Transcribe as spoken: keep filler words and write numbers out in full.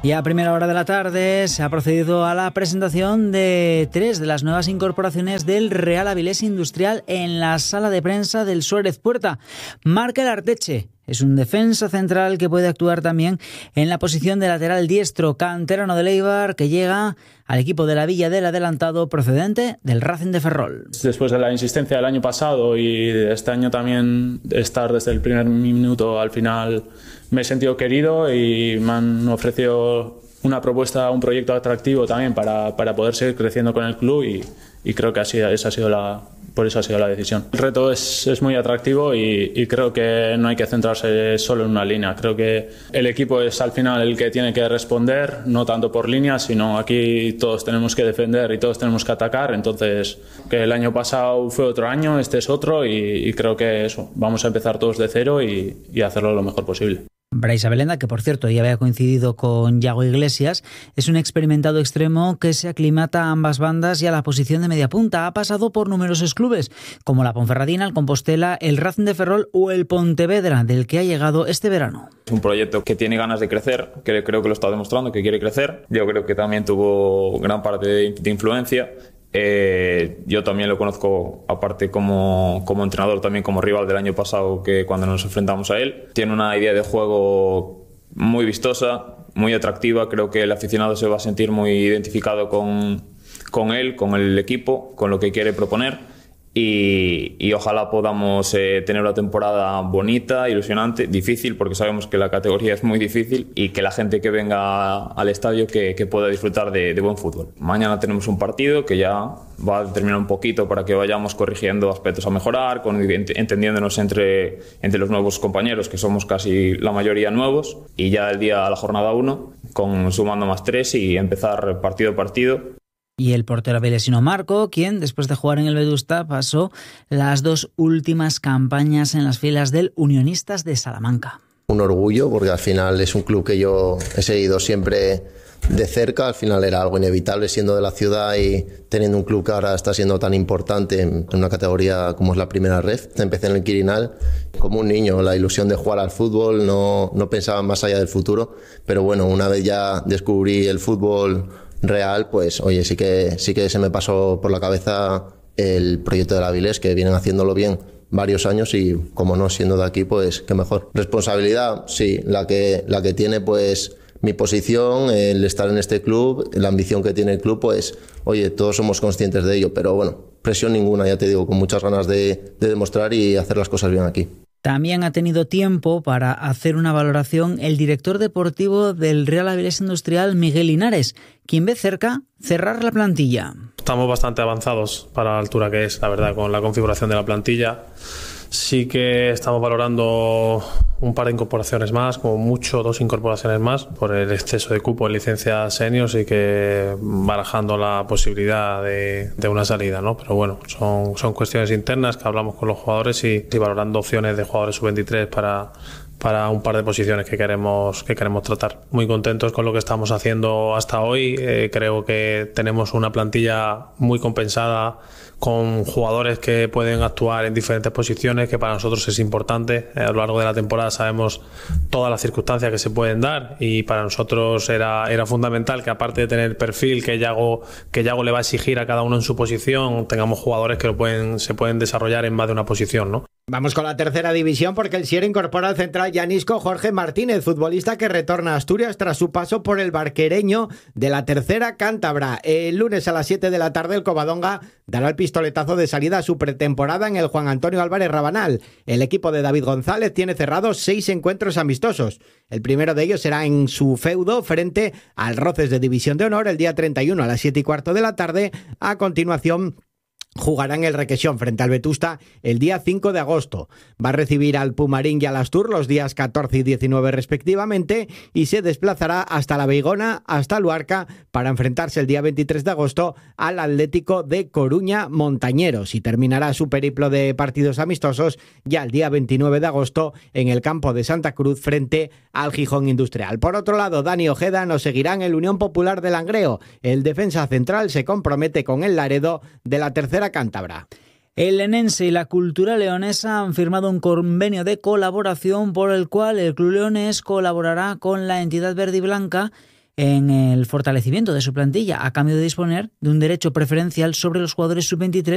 Y a primera hora de la tarde se ha procedido a la presentación de tres de las nuevas incorporaciones del Real Avilés Industrial en la sala de prensa del Suárez Puerta. Markel Arteche es un defensa central que puede actuar también en la posición de lateral diestro, canterano del Eibar, que llega al equipo de la Villa del Adelantado procedente del Racing de Ferrol. Después de la insistencia del año pasado y de este año también estar desde el primer minuto al final, me he sentido querido y me han ofrecido una propuesta, un proyecto atractivo también para, para poder seguir creciendo con el club y, y creo que así, esa ha sido la, por eso ha sido la decisión. El reto es, es muy atractivo y, y creo que no hay que centrarse solo en una línea. Creo que el equipo es al final el que tiene que responder, no tanto por líneas, sino aquí todos tenemos que defender y todos tenemos que atacar. Entonces, que el año pasado fue otro año, este es otro y, y creo que eso, vamos a empezar todos de cero y, y hacerlo lo mejor posible. Brais Abelenda, que por cierto ya había coincidido con Yago Iglesias, es un experimentado extremo que se aclimata a ambas bandas y a la posición de media punta. Ha pasado por numerosos clubes, como la Ponferradina, el Compostela, el Racing de Ferrol o el Pontevedra, del que ha llegado este verano. Es un proyecto que tiene ganas de crecer, que creo que lo está demostrando, que quiere crecer. Yo creo que también tuvo gran parte de, de influencia. Eh, yo también lo conozco, aparte como, como entrenador, también como rival del año pasado, que cuando nos enfrentamos a él. Tiene una idea de juego muy vistosa, muy atractiva. Creo que el aficionado se va a sentir muy identificado con, con él, con el equipo, con lo que quiere proponer. Y, y ojalá podamos eh, tener una temporada bonita, ilusionante, difícil, porque sabemos que la categoría es muy difícil, y que la gente que venga al estadio que, que pueda disfrutar de, de buen fútbol. Mañana tenemos un partido que ya va a determinar un poquito para que vayamos corrigiendo aspectos a mejorar, con, entendiéndonos entre, entre los nuevos compañeros, que somos casi la mayoría nuevos, y ya el día a la jornada uno, con sumando más tres y empezar partido a partido. Y el portero avilesino Marco, quien después de jugar en el Vetusta pasó las dos últimas campañas en las filas del Unionistas de Salamanca. Un orgullo, porque al final es un club que yo he seguido siempre de cerca. Al final era algo inevitable siendo de la ciudad y teniendo un club que ahora está siendo tan importante en una categoría como es la primera ref. Empecé en el Quirinal como un niño, la ilusión de jugar al fútbol, no, no pensaba más allá del futuro, pero bueno, una vez ya descubrí el fútbol real, pues oye, sí que sí que se me pasó por la cabeza el proyecto del Avilés, que vienen haciéndolo bien varios años y como no siendo de aquí, pues qué mejor. Responsabilidad, sí, la que la que tiene pues mi posición, el estar en este club, la ambición que tiene el club, pues oye, todos somos conscientes de ello, pero bueno, presión ninguna, ya te digo, con muchas ganas de, de demostrar y hacer las cosas bien aquí. También ha tenido tiempo para hacer una valoración el director deportivo del Real Avilés Industrial, Miguel Linares, quien ve cerca cerrar la plantilla. Estamos bastante avanzados para la altura que es, la verdad, con la configuración de la plantilla. Sí que estamos valorando un par de incorporaciones más, como mucho dos incorporaciones más, por el exceso de cupo en licencias seniors y que barajando la posibilidad de, de una salida, ¿no? Pero bueno, son, son cuestiones internas que hablamos con los jugadores y, y valorando opciones de jugadores sub veintitrés para, para un par de posiciones que queremos, que queremos tratar. Muy contentos con lo que estamos haciendo hasta hoy. Eh, creo que tenemos una plantilla muy compensada, con jugadores que pueden actuar en diferentes posiciones, que para nosotros es importante. A lo largo de la temporada sabemos todas las circunstancias que se pueden dar y para nosotros era, era fundamental que, aparte de tener el perfil que Yago, que Yago le va a exigir a cada uno en su posición, tengamos jugadores que lo pueden, se pueden desarrollar en más de una posición, ¿no? Vamos con la tercera división, porque el Sierra incorpora al central llanisco Jorge Martínez, futbolista que retorna a Asturias tras su paso por el barquereño de la tercera cántabra. El lunes a las siete de la tarde el Covadonga dará el pistoletazo de salida a su pretemporada en el Juan Antonio Álvarez Rabanal. El equipo de David González tiene cerrados seis encuentros amistosos. El primero de ellos será en su feudo frente al Roces de División de Honor el día treinta y uno a las siete y cuarto de la tarde. A continuación jugará en el Requesión frente al Vetusta el día cinco de agosto. Va a recibir al Pumarín y al Astur los días catorce y diecinueve respectivamente y se desplazará hasta la Beigona, hasta Luarca, para enfrentarse el día veintitrés de agosto al Atlético de Coruña Montañeros, y terminará su periplo de partidos amistosos ya el día veintinueve de agosto en el campo de Santa Cruz frente al Gijón Industrial. Por otro lado, Dani Ojeda nos seguirá en el Unión Popular de Langreo. El defensa central se compromete con el Laredo de la tercera cántabra. El Lenense y la Cultura Leonesa han firmado un convenio de colaboración por el cual el Club Leonés colaborará con la entidad verde y blanca en el fortalecimiento de su plantilla a cambio de disponer de un derecho preferencial sobre los jugadores sub veintitrés